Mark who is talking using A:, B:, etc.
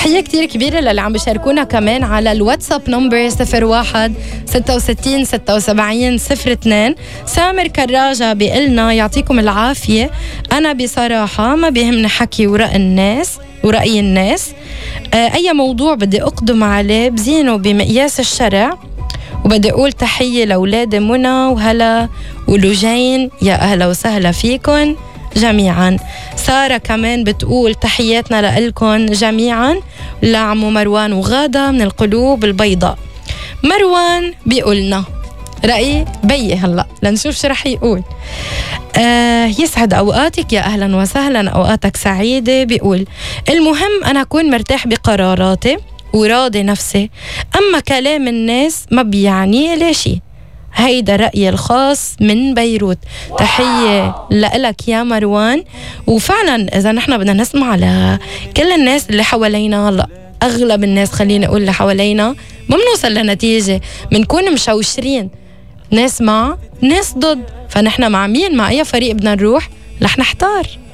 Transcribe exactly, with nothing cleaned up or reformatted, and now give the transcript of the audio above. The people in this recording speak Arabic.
A: تحية كتير كبيرة للي عم بيشاركونا كمان على الواتساب نمبر صفر واحد ستة وستين ستة وسبعين صفر اثنين. سامر كراجة بيقلنا يعطيكم العافية، أنا بصراحة ما بيهمني حكي ورأي الناس ورأي الناس، آه أي موضوع بدي أقدم عليه بزينه بمقياس الشرع. وبدي أقول تحية لأولاد منى وهلا ولوجين، يا أهلا وسهلا فيكن جميعا. سارة كمان بتقول تحياتنا لكم جميعا لعمو مروان وغادة من القلوب البيضاء. مروان بيقولنا رأي بي هلا لنشوف شو رح يقول. آه يسعد أوقاتك، يا أهلا وسهلا، أوقاتك سعيدة. بيقول المهم أنا أكون مرتاح بقراراتي وراضي نفسي، أما كلام الناس ما بيعني لي شي. هيدا رأيي الخاص من بيروت. تحية لك يا مروان. وفعلا إذا نحن بدنا نسمع لكل الناس اللي حوالينا، هلا أغلب الناس خليني أقول اللي حوالينا، ما بنوصل لنتيجة، بنكون مشوشرين، ناس مع ناس ضد. فنحن مع مين؟ مع أي فريق بدنا نروح؟ رح نحتار.